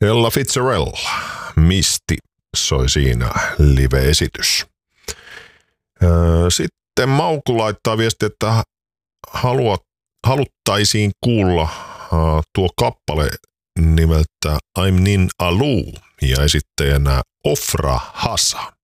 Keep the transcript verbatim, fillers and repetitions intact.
Ella Fitzgerald, Misty, soi siinä live-esitys. Sitten Mauku laittaa viesti, että haluat, haluttaisiin kuulla tuo kappale nimeltä I'm Nin Alu ja esittäjänä Ofra Hasa.